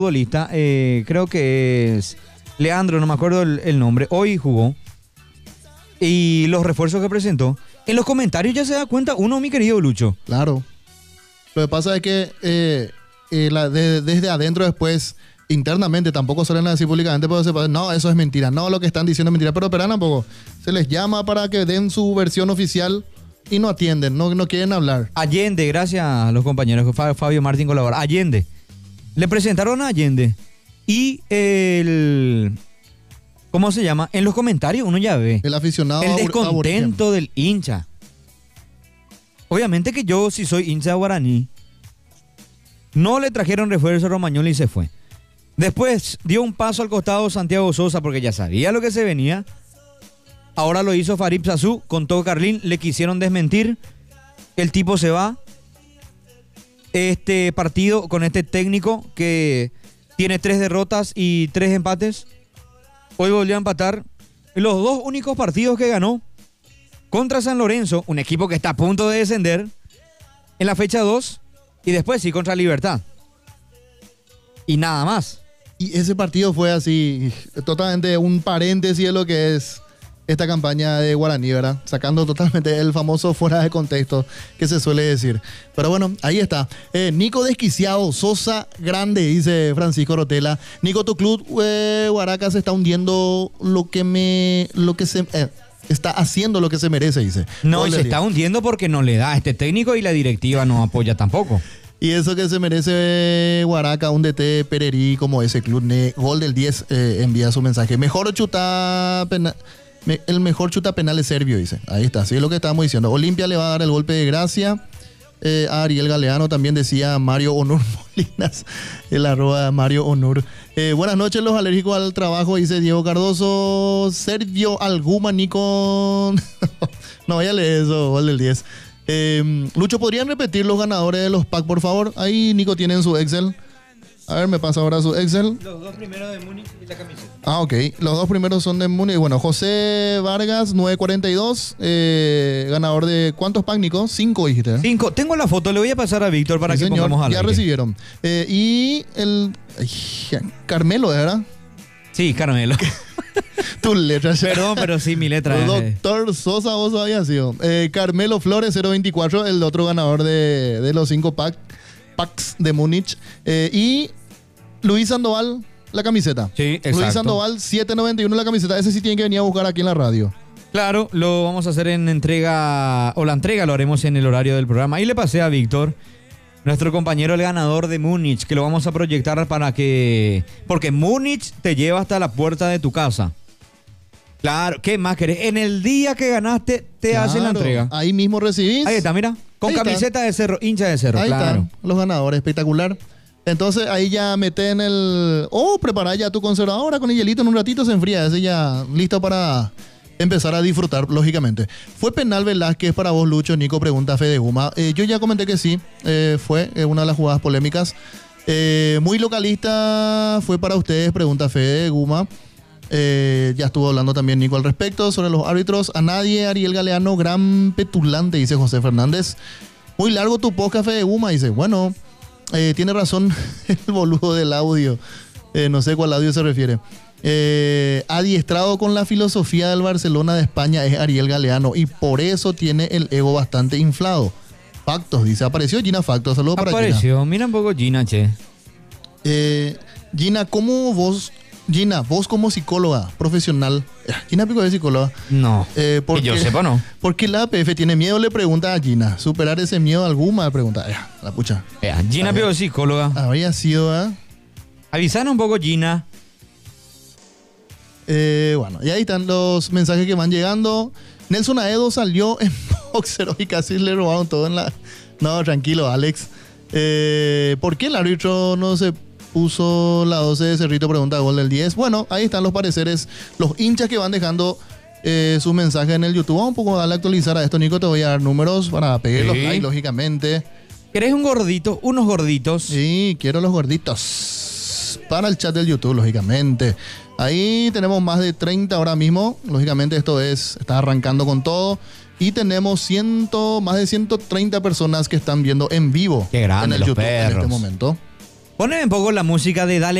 futbolista, creo que es Leandro, no me acuerdo el nombre, hoy jugó. Y los refuerzos que presentó, en los comentarios ya se da cuenta uno, mi querido Lucho. Claro. Lo que pasa es que desde adentro después, internamente, tampoco salen a decir públicamente, pero no, eso es mentira, no, lo que están diciendo es mentira, pero tampoco se les llama para que den su versión oficial y no atienden, no quieren hablar. Allende, gracias a los compañeros, Fabio Martín colabora. Allende. Le presentaron a Allende y ¿cómo se llama? En los comentarios uno ya ve. El aficionado. El descontento del hincha. Obviamente que yo, si soy hincha de Guaraní, no le trajeron refuerzo a Romagnoli y se fue. Después dio un paso al costado Santiago Sosa porque ya sabía lo que se venía. Ahora lo hizo Farid Sazú con todo Carlín. Le quisieron desmentir. El tipo se va. Este partido con este técnico que tiene 3 derrotas y 3 empates. Hoy volvió a empatar. Los 2 únicos partidos que ganó contra San Lorenzo, un equipo que está a punto de descender, en la fecha 2, y después sí contra Libertad. Y nada más. Y ese partido fue así, totalmente un paréntesis de lo que es esta campaña de Guaraní, ¿verdad? Sacando totalmente el famoso fuera de contexto que se suele decir. Pero bueno, ahí está. Nico desquiciado, Sosa grande, dice Francisco Rotela. Nico, tu club Huaraca se está hundiendo está haciendo lo que se merece, dice. No, y se está hundiendo porque no le da a este técnico y la directiva no apoya tampoco. Y eso que se merece Huaraca, un DT Pererí como ese club. Gol del 10 envía su mensaje. El mejor chuta penal es Servio, dice. Ahí está, sí es lo que estábamos diciendo. Olimpia le va a dar el golpe de gracia. A Ariel Galeano también decía Mario Onur Molinas, el @ Mario Onur. Buenas noches, los alérgicos al trabajo, dice Diego Cardoso. Servio Alguma, Nico. No voy a leer eso, gol del 10. Lucho, ¿podrían repetir los ganadores de los packs, por favor? Ahí Nico tiene en su Excel. A ver, me pasa ahora su Excel. Los 2 primeros de Múnich y la camiseta. Ah, ok. Los 2 primeros son de Múnich. Bueno, José Vargas, 942. Ganador de ¿cuántos packs, Nico? 5, dijiste. 5. Tengo la foto, le voy a pasar a Víctor para que pongamos al ya aire. Recibieron. Y el Carmelo, ¿verdad? Sí, Carmelo. Tu letra. Perdón, pero sí, mi letra es. Doctor Sosa, vos habías sido. Carmelo Flores, 024, el otro ganador de los 5 packs de Múnich. Y Luis Sandoval, la camiseta. Sí, exacto. Luis Sandoval, 791 la camiseta. Ese sí tiene que venir a buscar aquí en la radio. Claro, lo vamos a hacer en entrega, o la entrega lo haremos en el horario del programa. Ahí le pasé a Víctor, nuestro compañero, el ganador de Múnich, que lo vamos a proyectar porque Múnich te lleva hasta la puerta de tu casa. Claro, ¿qué más querés? En el día que ganaste, te hacen la entrega. Ahí mismo recibís. Ahí está, mira. Con ahí camiseta está. De Cerro, hincha de Cerro, ahí claro. Están los ganadores, espectacular. Entonces ahí ya metés en el... prepará ya tu conservadora con el hielito, en un ratito se enfría. Ese ya listo para empezar a disfrutar, lógicamente. ¿Fue penal Velázquez para vos, Lucho? Nico pregunta a Fede Guma. Yo ya comenté que sí, fue una de las jugadas polémicas. Muy localista fue para ustedes, pregunta Fede Guma. Ya estuvo hablando también Nico al respecto sobre los árbitros. A nadie, Ariel Galeano, gran petulante, dice José Fernández. Muy largo tu podcast, Fede Guma, dice. Bueno, tiene razón el boludo del audio. No sé cuál audio se refiere. Adiestrado con la filosofía del Barcelona de España es Ariel Galeano y por eso tiene el ego bastante inflado. Factos, dice. Apareció Gina Factos. Saludos para Gina. Apareció, mira un poco Gina, che. Gina, vos como psicóloga profesional, Gina Pico es psicóloga. No, que yo sepa no. ¿Por qué la APF tiene miedo? Le pregunta a Gina. ¿Superar ese miedo alguna? Le pregunta. La pucha. Gina Pico es psicóloga. Habría sido, Avisanos un poco, Gina. Bueno, y ahí están los mensajes que van llegando. Nelson Aedo salió en boxer y casi le robaron todo en la... No, tranquilo, Alex. ¿Por qué el árbitro no se puso la 12 de Cerrito? Pregunta gol del 10. Bueno, ahí están los pareceres, los hinchas que van dejando sus mensajes en el YouTube. Vamos un poco a darle a actualizar a esto, Nico. Te voy a dar números para pegarlos ahí, lógicamente. ¿Querés un gordito? Unos gorditos. Sí, quiero los gorditos. Para el chat del YouTube, lógicamente. Ahí tenemos más de 30 ahora mismo. Lógicamente está arrancando con todo. Y tenemos más de 130 personas que están viendo en vivo. Qué grande, en el los YouTube perros. en este momento. Poneme un poco la música de Dale